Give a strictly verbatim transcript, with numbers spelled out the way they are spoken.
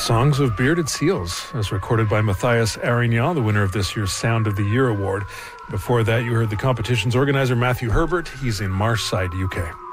Songs of Bearded Seals, as recorded by Matthias Arignan, the winner of this year's Sound of the Year award. Before that, you heard the competition's organizer, Matthew Herbert. He's in Marshside, U K.